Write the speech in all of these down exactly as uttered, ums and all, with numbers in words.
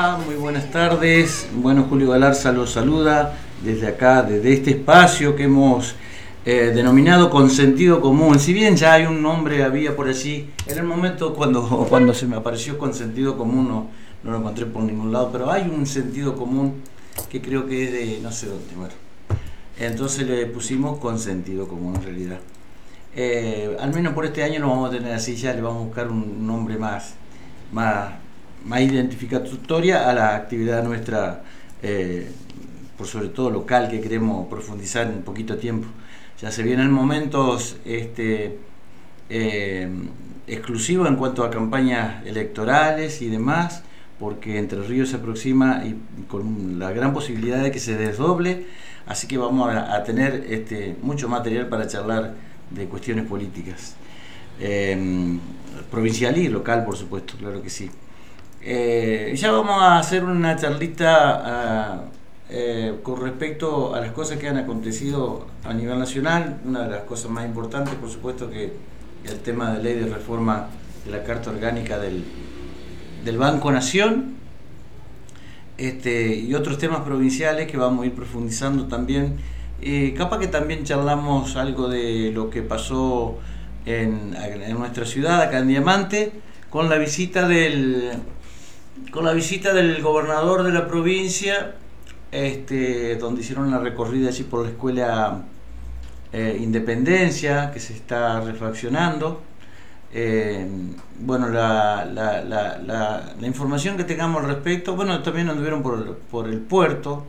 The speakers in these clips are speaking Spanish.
va? Muy buenas tardes. Bueno, Julio Galarza los saluda desde acá, desde este espacio que hemos eh, denominado Con Sentido Común. Si bien ya hay un nombre, había por allí, en el momento cuando, cuando se me apareció Con Sentido Común, no, no lo encontré por ningún lado, pero hay un sentido común que creo que es de no sé dónde. Bueno, entonces le pusimos Con Sentido Común en realidad. Eh, al menos por este año lo vamos a tener así, ya le vamos a buscar un nombre más, más, más identificatoria a la actividad nuestra, eh, por sobre todo local, que queremos profundizar en poquito tiempo. Ya se vienen momentos este, eh, exclusivos en cuanto a campañas electorales y demás, porque Entre Ríos se aproxima y con la gran posibilidad de que se desdoble, así que vamos a, a tener este, mucho material para charlar de cuestiones políticas, eh, provincial y local, por supuesto, claro que sí. Eh, ya vamos a hacer una charlita uh, eh, con respecto a las cosas que han acontecido a nivel nacional. Una de las cosas más importantes, por supuesto, que el tema de ley de reforma de la Carta Orgánica del, del Banco Nación, este, y otros temas provinciales que vamos a ir profundizando también. Eh, capaz que también charlamos algo de lo que pasó en, en nuestra ciudad, acá en Diamante, con la visita del con la visita del gobernador de la provincia, este, donde hicieron una recorrida allí por la escuela eh, Independencia, que se está refaccionando. Eh, bueno, la, la, la, la, la información que tengamos al respecto, bueno, también anduvieron por, por el puerto.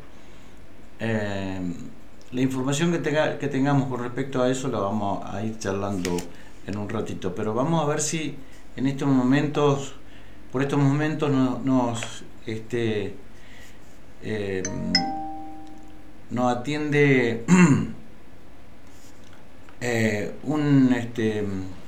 Eh, La información que, tenga, que tengamos con respecto a eso la vamos a ir charlando en un ratito, pero vamos a ver si en estos momentos, por estos momentos nos, nos, este, eh, nos atiende eh, un, este,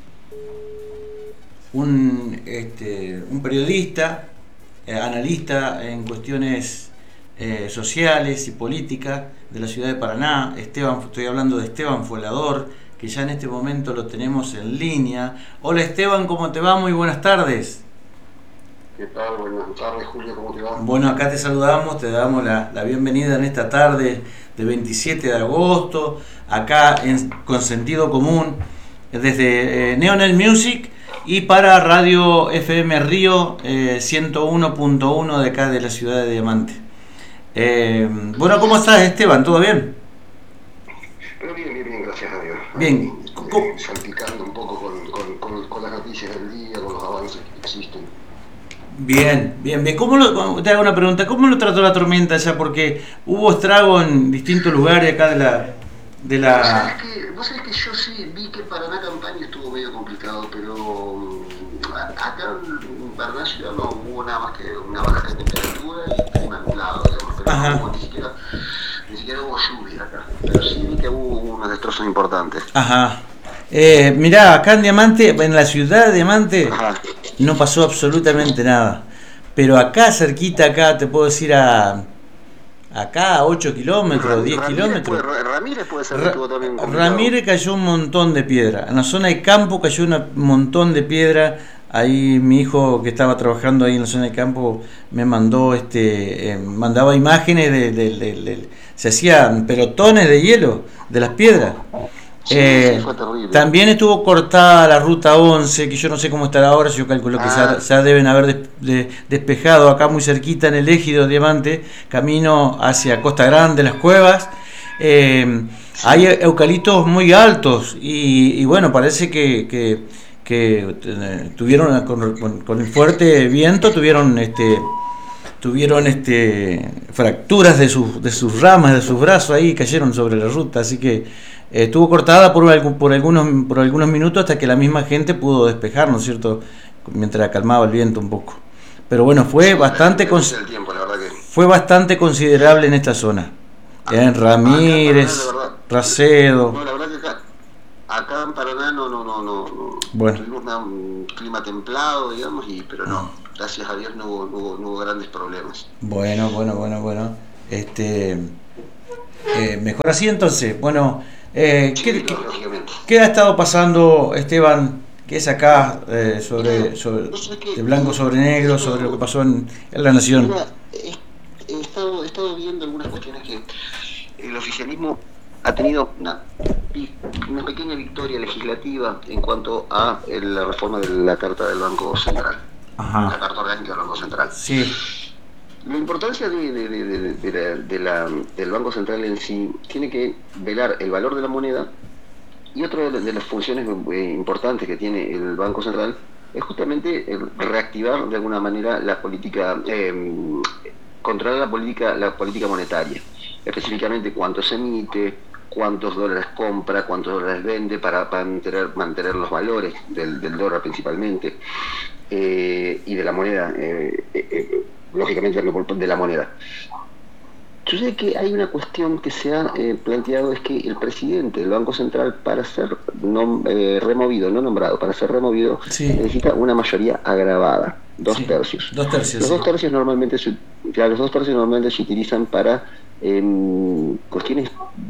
un, este, un periodista, eh, analista en cuestiones Eh, sociales y políticas de la ciudad de Paraná. Esteban, estoy hablando de Esteban Folador, que ya en este momento lo tenemos en línea. Hola Esteban, ¿cómo te va? Muy buenas tardes. ¿Qué tal? Buenas tardes, Julio, ¿cómo te va? Bueno, acá te saludamos, te damos la, la bienvenida en esta tarde de veintisiete de agosto, acá en, con Sentido Común, desde eh, Neonel Music y para Radio F M Río eh, ciento uno punto uno de acá de la ciudad de Diamante. Eh, bueno, ¿cómo estás, Esteban? ¿Todo bien? Pero bien, bien, bien, gracias a Dios. Bien. Ahí, este, salpicando un poco con, con, con, con las noticias del día, con los avances que existen. Bien, bien, bien. ¿Cómo lo, te hago una pregunta, ¿cómo lo trató la tormenta allá? Porque hubo estrago en distintos lugares acá de la... De la... ¿Vos sabés que, vos sabés que yo sí vi que Paraná campaña estuvo medio complicado, pero acá en Paraná ciudad no hubo nada más que una baja de temperatura y clima nublado, digamos, pero no hubo, ni siquiera, ni siquiera hubo lluvia acá, pero sí vi que hubo unos destrozos importantes. Ajá. Eh, mirá, acá en Diamante, en la ciudad de Diamante, ajá, no pasó absolutamente nada, pero acá cerquita, acá te puedo decir a... Acá a ocho kilómetros, diez kilómetros. Puede, Ramírez puede ser que estuvo también complicado. Ramírez cayó un montón de piedra. En la zona de campo cayó un montón de piedra. Ahí mi hijo que estaba trabajando ahí en la zona de campo me mandó, este, eh, mandaba imágenes de, de, de, de, se hacían pelotones de hielo de las piedras. Sí, eh, sí, fue terrible. También estuvo cortada la ruta once, que yo no sé cómo estará ahora, yo calculo que ah. ya, ya deben haber des, de, despejado acá muy cerquita en el Ejido Diamante, camino hacia Costa Grande, Las Cuevas. Eh, sí. Hay eucaliptos muy altos y, y bueno, parece que, que, que eh, tuvieron con, con, con el fuerte viento, tuvieron este tuvieron este fracturas de sus de sus ramas, de sus brazos ahí, cayeron sobre la ruta, así que eh, estuvo cortada por, por algunos por algunos minutos hasta que la misma gente pudo despejar, ¿no es cierto?, mientras calmaba el viento un poco. Pero bueno, fue sí, bastante cons- el tiempo, la verdad que... fue bastante considerable en esta zona. Ah, en Ramírez, Paraná, Racedo. No, la verdad que acá, acá en Paraná no no no no, no bueno. tuvimos una, un clima templado, digamos, y pero no, ah. gracias a Dios no hubo, no hubo, no hubo grandes problemas. Bueno, bueno, bueno, bueno. Este eh, mejor así entonces. Bueno, eh, sí, ¿qué, no, ¿qué, ¿qué ha estado pasando, Esteban, que es acá eh, sobre, sobre de blanco sobre negro, sobre lo que pasó en, en La Nación. Mira, he, he estado, he estado viendo algunas cuestiones que el oficialismo ha tenido una, una pequeña victoria legislativa en cuanto a la reforma de la Carta del Banco Central. Ajá. La Carta Orgánica del Banco Central. Sí. La importancia de, de, de, de, de la, de la, del Banco Central en sí tiene que velar el valor de la moneda, y otra de, de las funciones eh, importantes que tiene el Banco Central es justamente el reactivar de alguna manera la política, eh, controlar la política, la política monetaria, específicamente cuánto se emite, cuántos dólares compra, cuántos dólares vende para, para mantener, mantener los valores del, del dólar principalmente, eh, y de la moneda, eh, eh, eh, lógicamente de la moneda. Sucede que hay una cuestión que se ha eh, planteado, es que el presidente del Banco Central, para ser nom eh, removido, no nombrado, para ser removido, sí, necesita una mayoría agravada, dos sí, tercios. Dos tercios. Los sí. dos tercios normalmente se, ya, los dos tercios normalmente se utilizan para eh, cuestiones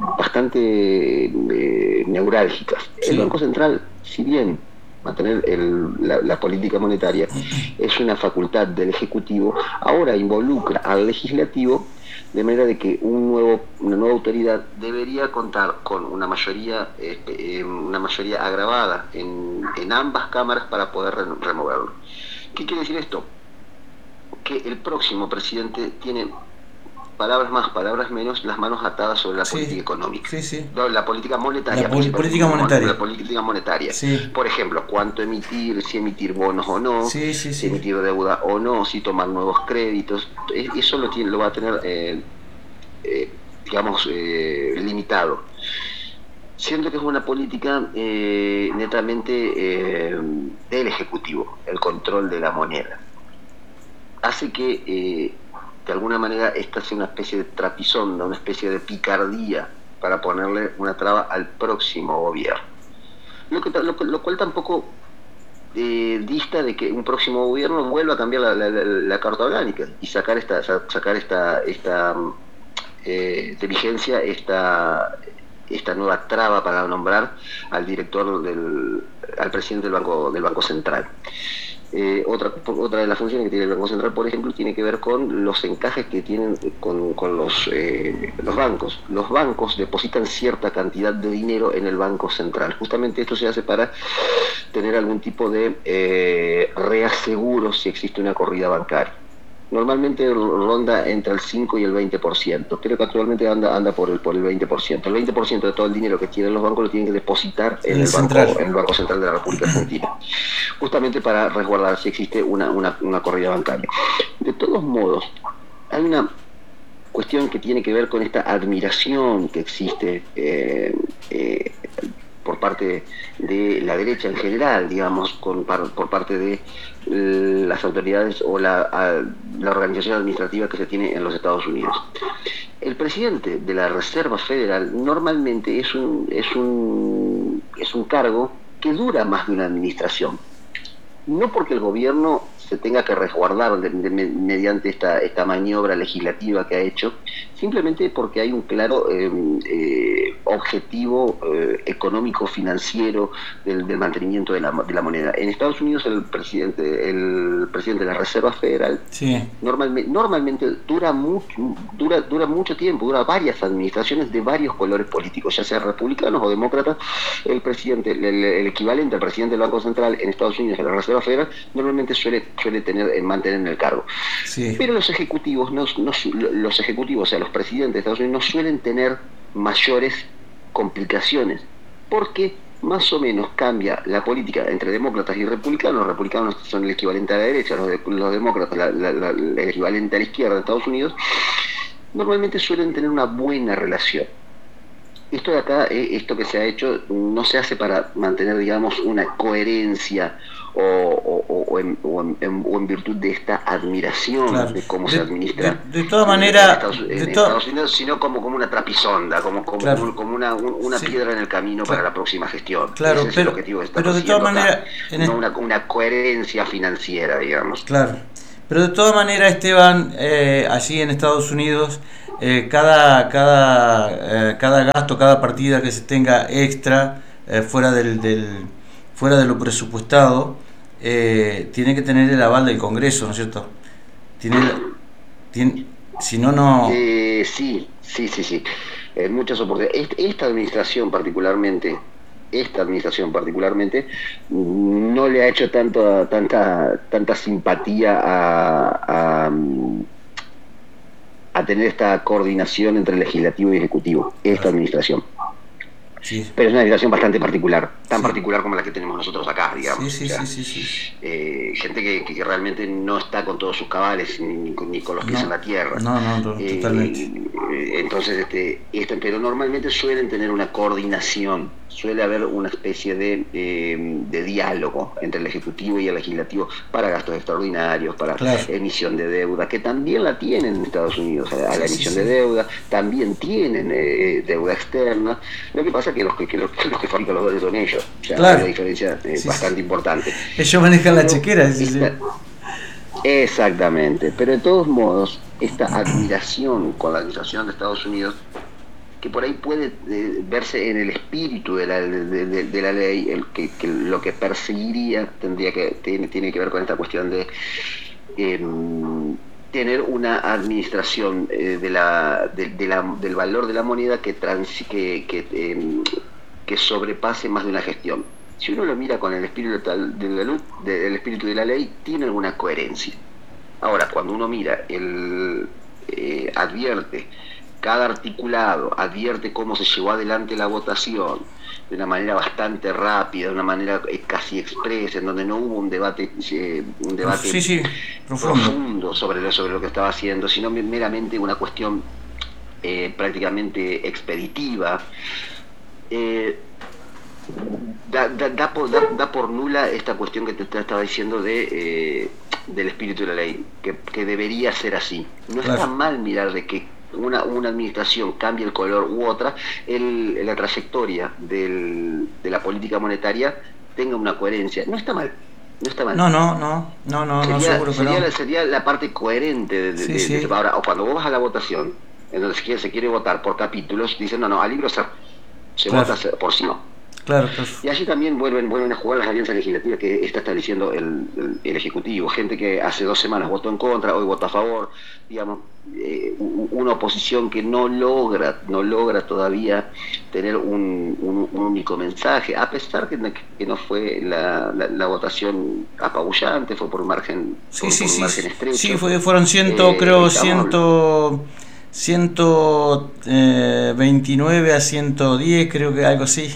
bastante eh, neurálgicas. Sí. El Banco Central, si bien mantener el, la, la política monetaria es una facultad del Ejecutivo, ahora involucra al Legislativo, de manera de que un nuevo, una nueva autoridad debería contar con una mayoría, eh, una mayoría agravada en, en ambas cámaras para poder re removerlo. ¿Qué quiere decir esto? Que el próximo presidente tiene, palabras más, palabras menos, las manos atadas sobre la sí, política económica. Sí, sí. No, la política monetaria. La pol política monetaria. La política monetaria. Sí. Por ejemplo, cuánto emitir, si emitir bonos o no, sí, sí, sí. si emitir deuda o no, si tomar nuevos créditos. Eso lo, tiene, lo va a tener, eh, eh, digamos, eh, limitado. Siendo que es una política eh, netamente eh, del Ejecutivo, el control de la moneda. Hace que... Eh, de alguna manera esta sea una especie de trapisonda, una especie de picardía para ponerle una traba al próximo gobierno. Lo, que, lo, lo cual tampoco eh, dista de que un próximo gobierno vuelva a cambiar la, la, la, la Carta Orgánica y sacar esta, sacar esta, esta eh, de vigencia esta, esta nueva traba para nombrar al director del, al presidente del Banco, del Banco Central. Eh, otra, otra de las funciones que tiene el Banco Central, por ejemplo, tiene que ver con los encajes que tienen con, con los, eh, los bancos. Los bancos depositan cierta cantidad de dinero en el Banco Central. Justamente esto se hace para tener algún tipo de eh, reaseguro si existe una corrida bancaria. Normalmente ronda entre el cinco y el veinte por ciento. Creo que actualmente anda, anda por, el, por el veinte por ciento. El veinte por ciento de todo el dinero que tienen los bancos lo tienen que depositar en el, el, banco, en el Banco Central de la República Argentina. Justamente para resguardar si existe una, una, una corrida bancaria. De todos modos, hay una cuestión que tiene que ver con esta admiración que existe eh, eh, por parte de la derecha en general, digamos, con, por parte de las autoridades o la, la organización administrativa que se tiene en los Estados Unidos. El presidente de la Reserva Federal normalmente es un, es un, es un cargo que dura más de una administración. No porque el gobierno se tenga que resguardar de, de, mediante esta, esta maniobra legislativa que ha hecho, simplemente porque hay un claro eh, eh, objetivo eh, económico financiero del, del mantenimiento de la, de la moneda. En Estados Unidos el presidente el presidente de la Reserva Federal sí. normalmente, normalmente dura mucho dura, dura mucho tiempo, dura varias administraciones de varios colores políticos, ya sea republicanos o demócratas. El presidente, el, el equivalente al presidente del Banco Central en Estados Unidos, en la Reserva Federal, normalmente suele suele tener mantener en el cargo. Sí. Pero los ejecutivos, no, no, los ejecutivos, o sea, los presidentes de Estados Unidos no suelen tener mayores complicaciones, porque más o menos cambia la política entre demócratas y republicanos. Los republicanos son el equivalente a la derecha, los, de, los demócratas la, la, la, el equivalente a la izquierda de Estados Unidos. Normalmente suelen tener una buena relación. Esto de acá, esto que se ha hecho, no se hace para mantener, digamos, una coherencia o, o, o, en, o, en, o en virtud de esta admiración, claro, de cómo de, se administra de, de toda manera, en Estados, en de Estados Unidos, sino como, como una trapisonda, como, como, claro, como una, una sí, piedra en el camino, claro, para la próxima gestión. Claro, Ese es pero, el objetivo de esta pero de todas maneras, no una, una coherencia financiera, digamos. Claro, pero de todas maneras, Esteban, eh, allí en Estados Unidos, Eh, cada, cada, eh, cada gasto, cada partida que se tenga extra eh, fuera del, del fuera de lo presupuestado, eh, tiene que tener el aval del Congreso, ¿no es cierto? Tiene, tiene si no, no... Eh, sí, sí, sí, sí. En muchas oportunidades. Esta, esta administración particularmente, esta administración particularmente, no le ha hecho tanto, tanta, tanta simpatía a, a, a tener esta coordinación entre legislativo y ejecutivo. Esta administración. Sí. Pero es una legislación bastante particular, tan Sí. particular como la que tenemos nosotros acá, digamos. Sí, sí, O sea, sí, sí, sí. Eh, gente que, que realmente no está con todos sus cabales ni, ni con, ni con los pies No, en la tierra. no, no, no, Eh, totalmente. eh, entonces, este, este, pero normalmente suelen tener una coordinación, suele haber una especie de, eh, de diálogo entre el Ejecutivo y el Legislativo para gastos extraordinarios, para Claro. emisión de deuda, que también la tienen en Estados Unidos, a la, a la Sí, sí, emisión sí. de deuda, también tienen eh, deuda externa. Lo que pasa es que los que, que los, los que fabrican los dólares son ellos, o sea, Claro. hay una diferencia eh, Sí, bastante sí. importante. Ellos manejan la Pero chequera, sí, sí. esta- Exactamente, pero de todos modos, esta admiración con la administración de Estados Unidos, que por ahí puede eh, verse en el espíritu de la, de, de- de la ley, el que, que lo que perseguiría tendría que tiene, tiene que ver con esta cuestión de em, tener una administración eh, de la, de, de la- del valor de la moneda que, trans- que, que, em, que sobrepase más de una gestión. Si uno lo mira con el espíritu tal- de la, luz- del espíritu de la ley, tiene alguna coherencia. Ahora, cuando uno mira, el eh, advierte cada articulado, advierte cómo se llevó adelante la votación de una manera bastante rápida, de una manera eh, casi expresa, en donde no hubo un debate, eh, un debate Sí, sí, profundo. profundo sobre lo, sobre lo que estaba haciendo, sino meramente una cuestión eh, prácticamente expeditiva. Eh, Da, da, da, por, da, da por nula esta cuestión que te, te estaba diciendo de, eh, del espíritu de la ley, que, que debería ser así. No Claro. está mal mirar de que una, una administración cambie el color u otra, el, la trayectoria del, de la política monetaria tenga una coherencia. No está mal, no está mal. No, no, no, no, no, no, Sería, seguro que sería, no. la, sería la parte coherente de, de, Sí, de- sí. de- ahora, o cuando vos vas a la votación, en donde se quiere, se quiere votar por capítulos, dicen, no, no, al libro se, se Claro. vota por sí no. Claro, claro. Y allí también vuelven, vuelven a jugar las alianzas legislativas que está estableciendo el, el, el Ejecutivo. Gente que hace dos semanas votó en contra, hoy vota a favor. Digamos, eh, una oposición que no logra, no logra todavía tener un, un, un único mensaje, a pesar que, que no fue la, la, la votación apabullante, fue por un margen, Sí, por, sí, por un sí. margen estrecho. Sí, fue, fueron ciento, Eh, creo, estamos ciento, ciento eh, veintinueve a ciento diez, creo que algo así.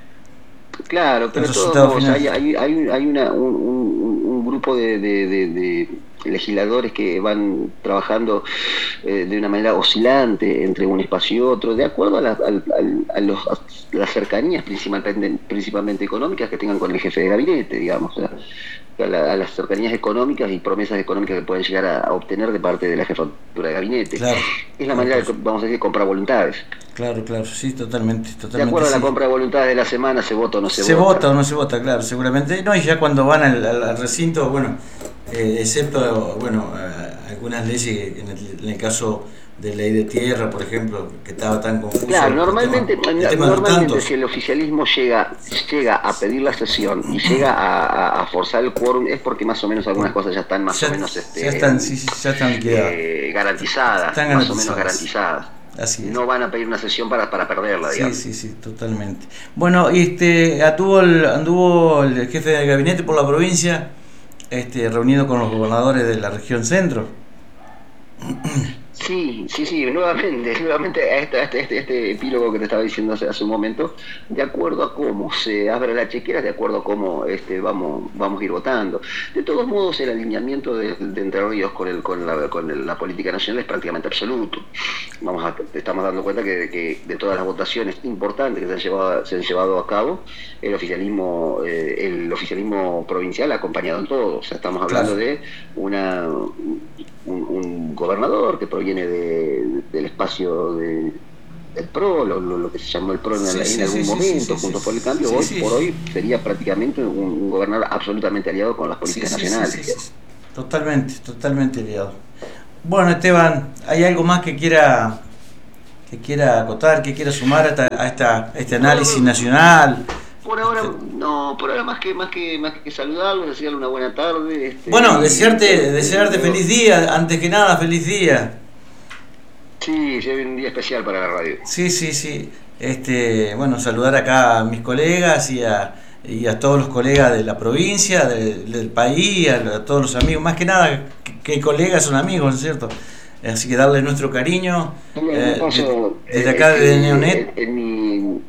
Claro, pero El de todos resultado modos final. hay, hay, hay, hay una, un, un, un grupo de, de, de, de legisladores que van trabajando eh, de una manera oscilante entre un espacio y otro, de acuerdo a, la, a, a, los, a las cercanías principalmente, principalmente económicas que tengan con el jefe de gabinete, digamos, a, a, la, a las cercanías económicas y promesas económicas que pueden llegar a, a obtener de parte de la jefatura de gabinete. Claro. Es la manera, de, vamos a decir, comprar voluntades. Claro, claro, sí, totalmente, totalmente. De acuerdo a la sí. compra de voluntades de la semana, se vota o no se, Se vota. vota o no se vota, claro, seguramente. No, y ya cuando van al, al, al recinto, bueno, eh, excepto, bueno, eh, algunas leyes, en el, en el caso de ley de tierra, por ejemplo, que estaba tan confuso. Claro, normalmente, el tema, el tema normalmente si el oficialismo llega, llega a pedir la sesión y llega a, a, a forzar el quórum, es porque más o menos algunas cosas ya están más ya, o menos este, ya están, sí, sí, ya están liquidadas. Eh, garantizadas, Están más garantizadas. o menos garantizadas. Así es. No van a pedir una sesión para, para perderla, digamos. Sí, sí, sí, totalmente. Bueno, este, anduvo el, anduvo el jefe de gabinete por la provincia, este, reunido con los gobernadores de la región centro. Sí, sí, sí, nuevamente, nuevamente a este, este, este, este epílogo que te estaba diciendo hace, hace un momento, de acuerdo a cómo se abre la chequera, de acuerdo a cómo este, vamos, vamos a ir votando. De todos modos, el alineamiento de, de Entre Ríos con, el, con, la, con el, la política nacional es prácticamente absoluto. Vamos a, estamos dando cuenta que, que de todas las votaciones importantes que se han llevado, se han llevado a cabo, el oficialismo, eh, el oficialismo provincial ha acompañado en todo. O sea, estamos hablando claro. de una... Un, un gobernador que proviene de, del espacio de, del P R O, lo, lo, lo que se llamó el P R O en, sí, en sí, algún sí, momento, sí, junto sí, por el cambio, sí, hoy sí, por hoy sería prácticamente un, un gobernador absolutamente aliado con las políticas sí, nacionales. Sí, sí, sí, sí. Totalmente, totalmente aliado. Bueno, Esteban, ¿hay algo más que quiera que quiera acotar, que quiera sumar a, esta, a, esta, a este análisis nacional, Por ahora, no, por ahora más que más que más que saludarlos, desearle una buena tarde. Este, bueno, desearte, y, desearte y, feliz día, antes que nada, feliz día. Sí, ya viene un día especial para la radio. Sí, sí, sí. Este, bueno, saludar acá a mis colegas y a, y a todos los colegas de la provincia, de, del país, a, a todos los amigos. Más que nada, que, que colegas son amigos, ¿no es cierto? Así que darle nuestro cariño. Eh, paso, de, desde acá, desde Neonet. En, en mi,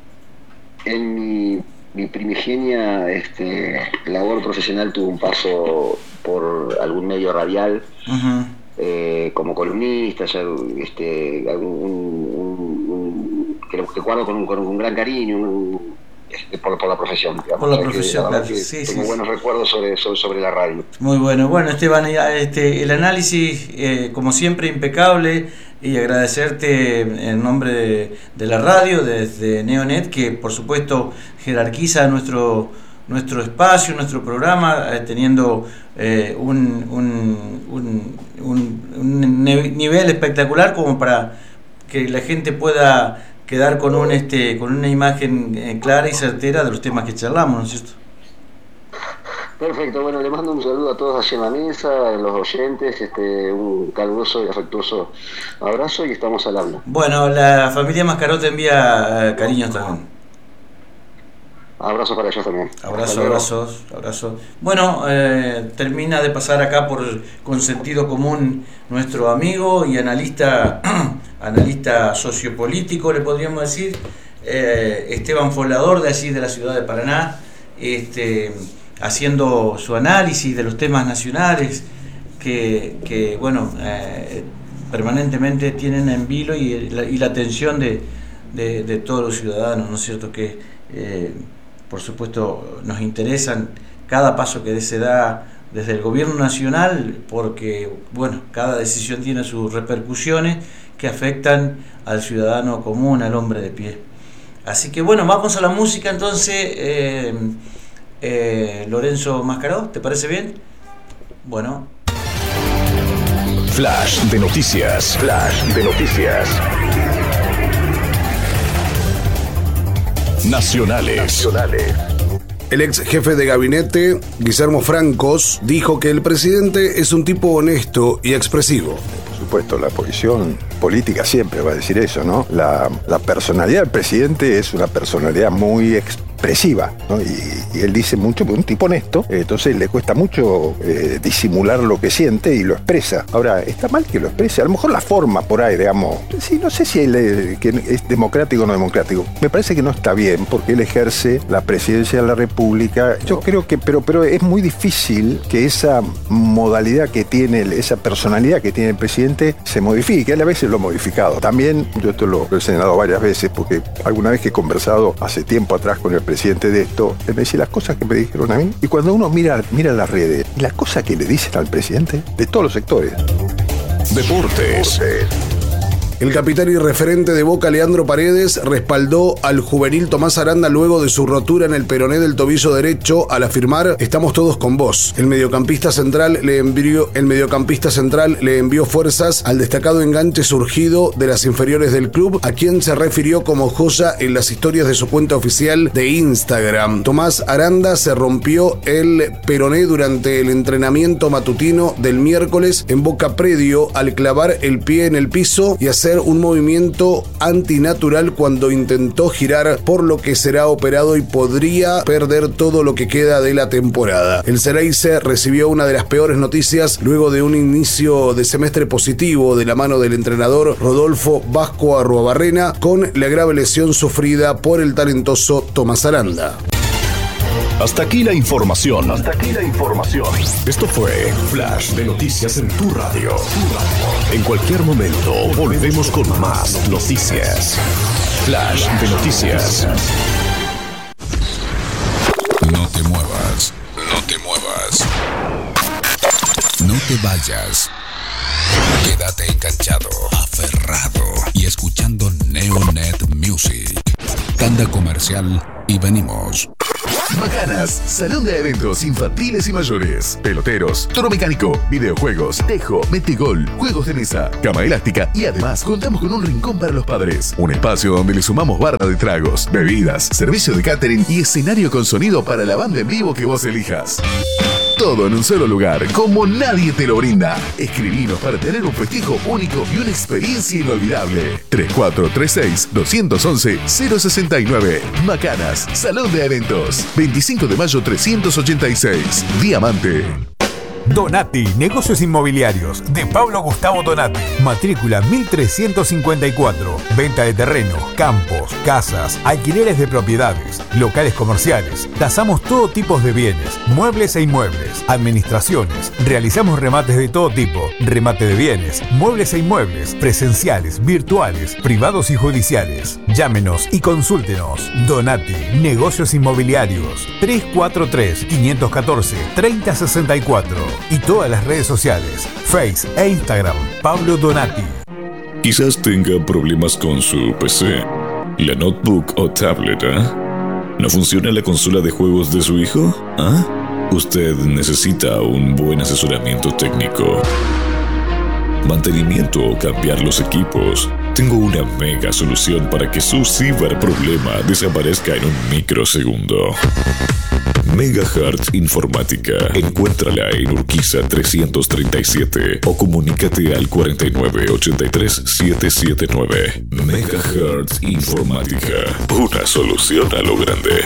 en mi, mi primigenia este, labor profesional tuve un paso por algún medio radial. Uh-huh. Eh, como columnista, ya, este, un, un, un, que, que guardo con un, con un gran cariño un, este, por, por la profesión. Digamos, por la profesión, que, claro. Que sí, tengo sí, buenos sí. recuerdos sobre, sobre, sobre la radio. Muy bueno. Bueno, Esteban, este, el análisis, eh, como siempre, impecable, y agradecerte en nombre de, de la radio, desde Neonet, que por supuesto jerarquiza nuestro nuestro espacio, nuestro programa, eh, teniendo eh, un, un, un, un, un nivel espectacular como para que la gente pueda quedar con un este con una imagen eh, clara y certera de los temas que charlamos, ¿no es cierto? Perfecto, bueno, le mando un saludo a todos allí en la mesa, a los oyentes, este, un caluroso y afectuoso abrazo y estamos al habla. Bueno, la familia Mascaró te envía eh, cariños también. Abrazos para ellos también. Abrazos, abrazos, abrazos. Bueno, eh, termina de pasar acá por con sentido común nuestro amigo y analista, analista sociopolítico, le podríamos decir, eh, Esteban Folador, de allí de la ciudad de Paraná, este, haciendo su análisis de los temas nacionales que, que bueno, eh, permanentemente tienen en vilo y la, y la atención de, de, de todos los ciudadanos, ¿no es cierto? Que eh, por supuesto nos interesan cada paso que se da desde el gobierno nacional, porque bueno, cada decisión tiene sus repercusiones que afectan al ciudadano común, al hombre de pie. Así que bueno, vamos a la música entonces. eh, eh, Lorenzo Mascaró, ¿te parece bien? Bueno. Flash de noticias. Flash de noticias. Nacionales. Nacionales. El ex jefe de gabinete, Guillermo Francos, dijo que el presidente es un tipo honesto y expresivo. Por supuesto, la posición política siempre va a decir eso, ¿no? La, la personalidad del presidente es una personalidad muy expresiva, ¿no? Y, y él dice mucho, un tipo honesto, entonces le cuesta mucho eh, disimular lo que siente y lo expresa. Ahora, está mal que lo exprese, a lo mejor la forma por ahí, digamos, sí, no sé si él eh, que es democrático o no democrático. Me parece que no está bien porque él ejerce la presidencia de la República. Yo creo que, pero, pero es muy difícil que esa modalidad que tiene, esa personalidad que tiene el presidente se modifique. Él a veces lo ha modificado. También, yo esto lo he señalado varias veces porque alguna vez que he conversado hace tiempo atrás con el presidente de esto, él me decía las cosas que me dijeron a mí, y cuando uno mira, mira las redes y las cosas que le dicen al presidente de todos los sectores. Deportes. Deportes. El capitán y referente de Boca, Leandro Paredes, respaldó al juvenil Tomás Aranda luego de su rotura en el peroné del tobillo derecho al afirmar: estamos todos con vos. El mediocampista central le envió, el mediocampista central le envió fuerzas al destacado enganche surgido de las inferiores del club, a quien se refirió como joya en las historias de su cuenta oficial de Instagram. Tomás Aranda se rompió el peroné durante el entrenamiento matutino del miércoles en Boca Predio al clavar el pie en el piso y hacer un movimiento antinatural cuando intentó girar, por lo que será operado y podría perder todo lo que queda de la temporada. El Xereyce recibió una de las peores noticias luego de un inicio de semestre positivo de la mano del entrenador Rodolfo Vasco Arruabarrena, con la grave lesión sufrida por el talentoso Tomás Aranda. Hasta aquí la información. Hasta aquí la información. Esto fue Flash de Noticias en tu radio. En cualquier momento volvemos con más noticias. Flash de Noticias. No te muevas. No te muevas. No te vayas. Quédate enganchado, aferrado y escuchando Neonet Music. Tanda comercial y venimos. Macanas, salón de eventos infantiles y mayores, peloteros, toro mecánico, videojuegos, tejo, metegol, juegos de mesa, cama elástica y además contamos con un rincón para los padres. Un espacio donde le sumamos barra de tragos, bebidas, servicio de catering y escenario con sonido para la banda en vivo que vos elijas. Todo en un solo lugar, como nadie te lo brinda. Escribinos para tener un festejo único y una experiencia inolvidable. tres cuatro tres seis, dos once, cero seis nueve. Macanas, Salón de Eventos. veinticinco de mayo trescientos ochenta y seis. Diamante. Donati, negocios inmobiliarios, de Pablo Gustavo Donati. Matrícula mil trescientos cincuenta y cuatro. Venta de terrenos, campos, casas, alquileres de propiedades, locales comerciales. Tasamos todo tipo de bienes, muebles e inmuebles, administraciones. Realizamos remates de todo tipo, remate de bienes, muebles e inmuebles, presenciales, virtuales, privados y judiciales. Llámenos y consúltenos. Donati, negocios inmobiliarios. tres cuatro tres, cinco uno cuatro, tres cero seis cuatro. Y todas las redes sociales, Face e Instagram, Pablo Donati. Quizás tenga problemas con su P C, la notebook o tablet, ¿eh? ¿No funciona la consola de juegos de su hijo? ¿Ah? Usted necesita un buen asesoramiento técnico, mantenimiento o cambiar los equipos. Tengo una mega solución para que su ciberproblema desaparezca en un microsegundo. Megahertz Informática. Encuéntrala en Urquiza trescientos treinta y siete o comunícate al cuarenta y nueve, ochenta y tres, setecientos setenta y nueve. Megahertz Informática. Una solución a lo grande.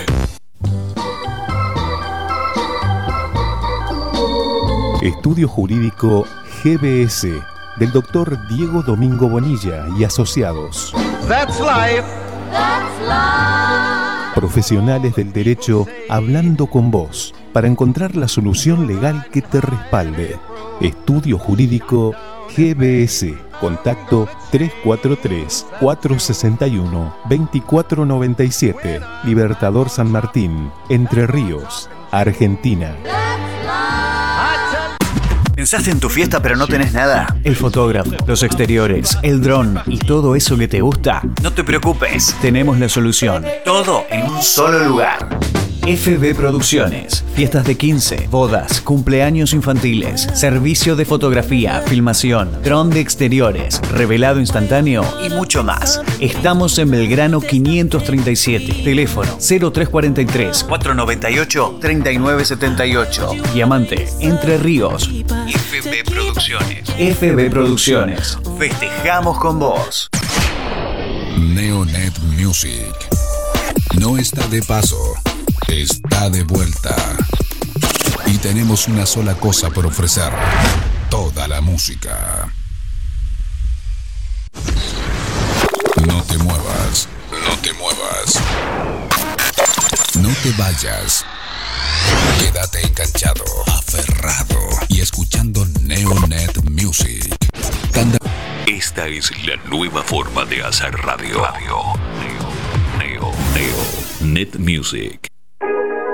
Estudio Jurídico G B S del doctor Diego Domingo Bonilla y asociados. That's life. That's life. Profesionales del derecho hablando con vos para encontrar la solución legal que te respalde. Estudio Jurídico G B S. Contacto tres cuatro tres, cuatro seis uno, dos cuatro nueve siete. Libertador San Martín, Entre Ríos, Argentina. ¿Pensaste en tu fiesta pero no tenés nada? El fotógrafo, los exteriores, el dron y todo eso que te gusta. No te preocupes, tenemos la solución. Todo en un solo lugar. F B Producciones. Fiestas de quince, bodas, cumpleaños infantiles, servicio de fotografía, filmación, dron de exteriores, revelado instantáneo y mucho más. Estamos en Belgrano quinientos treinta y siete. Teléfono cero tres cuatro tres, cuatro nueve ocho, tres nueve siete ocho. Diamante, Entre Ríos. F B Producciones. F B Producciones. Festejamos con vos. Neonet Music. No está de paso. Está de vuelta. Y tenemos una sola cosa por ofrecer. Toda la música. No te muevas. No te muevas. No te vayas. Quédate enganchado, aferrado y escuchando Neonet Music. Esta es la nueva forma de hacer radio. Radio. Neo, Neo, Neo. Net Music.